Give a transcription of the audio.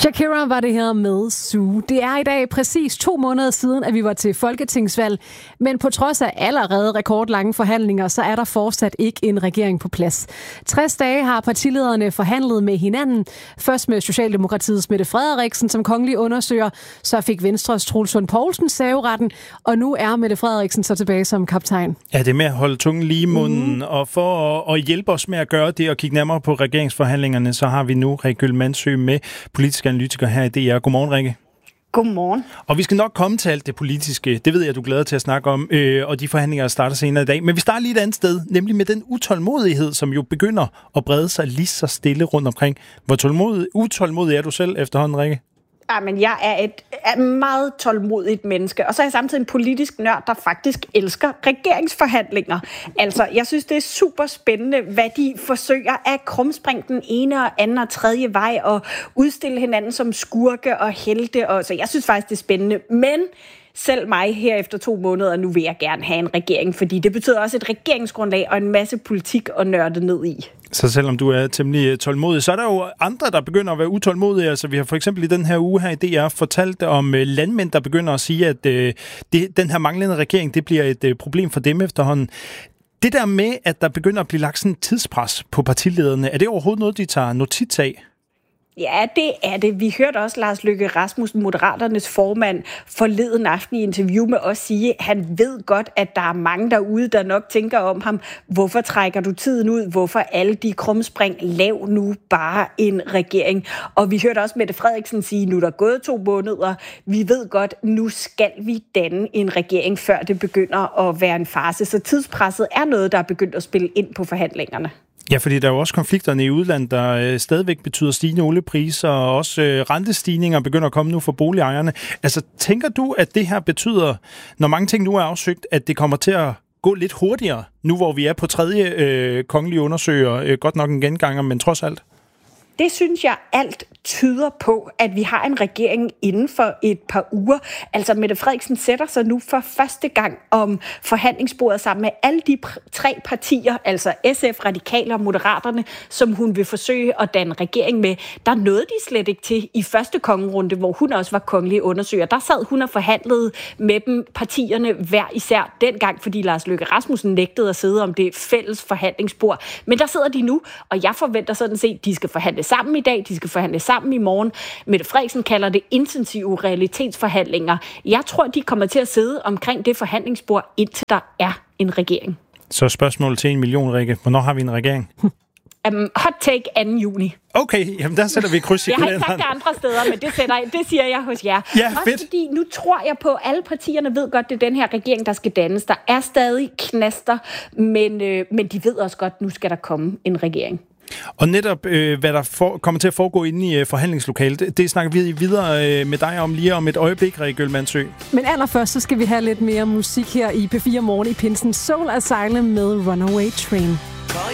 Shakira var det her med Sue. Det er i dag præcis 2 måneder siden, at vi var til folketingsvalg. Men på trods af allerede rekordlange forhandlinger, så er der fortsat ikke en regering på plads. 60 dage har partilederne forhandlet med hinanden. Først med Socialdemokratiets Mette Frederiksen som kongelig undersøger. Så fik Venstres Troels Lund Poulsen serveretten. Og nu er Mette Frederiksen så tilbage som kaptajn. Ja, det er med at holde tungen lige i munden. Og for at hjælpe os med at gøre det og kigge nærmere på regeringsforhandlingerne, så har vi nu Rikke Mandsø med, politisk analytiker her i DR. Godmorgen, Rikke. Godmorgen. Og vi skal nok komme til alt det politiske. Det ved jeg, du glæder til at snakke om. Og de forhandlinger starter senere i dag. Men vi starter lige et andet sted, nemlig med den utålmodighed, som jo begynder at brede sig lige så stille rundt omkring. Hvor utålmodig er du selv efterhånden, Rikke? Men jeg er et meget tålmodigt menneske, og så er jeg samtidig en politisk nørd, der faktisk elsker regeringsforhandlinger. Altså, jeg synes, det er super spændende, hvad de forsøger at krumspringe den ene og anden og tredje vej, og udstille hinanden som skurke og helte, og så jeg synes faktisk, det er spændende. Men selv mig her efter 2 måneder, nu vil jeg gerne have en regering, fordi det betyder også et regeringsgrundlag og en masse politik at nørde ned i. Så selvom du er temmelig tålmodig, så er der jo andre, der begynder at være utålmodige. Altså, vi har for eksempel i den her uge her i DR fortalt om landmænd, der begynder at sige, at den her manglende regering, det bliver et problem for dem efterhånden. Det der med, at der begynder at blive lagt sådan en tidspres på partilederne, er det overhovedet noget, de tager notits af? Ja, det er det. Vi hørte også Lars Løkke Rasmussen, Moderaternes formand, forleden aften i interview med os sige, at han ved godt, at der er mange derude, der nok tænker om ham. Hvorfor trækker du tiden ud? Hvorfor alle de krumspring? Lav nu bare en regering. Og vi hørte også Mette Frederiksen sige, nu er der gået 2 måneder. Vi ved godt, nu skal vi danne en regering, før det begynder at være en farce. Så tidspresset er noget, der er begyndt at spille ind på forhandlingerne. Ja, fordi der er jo også konflikterne i udlandet, der stadigvæk betyder stigende oliepriser, og også rentestigninger begynder at komme nu for boligejerne. Altså, tænker du, at det her betyder, når mange ting nu er afsøgt, at det kommer til at gå lidt hurtigere, nu hvor vi er på 3. kongelige undersøger, godt nok en genganger, men trods alt? Det synes jeg alt tyder på, at vi har en regering inden for et par uger. Altså Mette Frederiksen sætter sig nu for første gang om forhandlingsbordet sammen med alle de 3 partier, altså SF, Radikale og Moderaterne, som hun vil forsøge at danne regering med. Der nåede de slet ikke til i første kongerunde, hvor hun også var kongelig undersøger. Der sad hun og forhandlede med dem, partierne hver især dengang, fordi Lars Løkke Rasmussen nægtede at sidde om det fælles forhandlingsbord. Men der sidder de nu, og jeg forventer sådan set, de skal forhandle sammen i dag, de skal forhandle sammen i morgen. Mette Frederiksen kalder det intensive realitetsforhandlinger. Jeg tror, de kommer til at sidde omkring det forhandlingsbord, indtil der er en regering. Så spørgsmål til 1 million, Rikke. Hvornår har vi en regering? Hot take 2. juni. Okay, jamen der sætter vi kryds i kalenderen. Jeg har ikke sagt det andre steder, men det siger jeg hos jer. Ja, også fedt. Fordi nu tror jeg på, at alle partierne ved godt, det er den her regering, der skal dannes. Der er stadig knaster, men de ved også godt, nu skal der komme en regering. Og netop, hvad der kommer til at foregå inde i forhandlingslokalet, det snakker vi videre med dig om lige om et øjeblik, Rikke Mandsø. Men allerførst, så skal vi have lidt mere musik her i P4 Morgen i Pinsen. Soul Asylum med Runaway Train.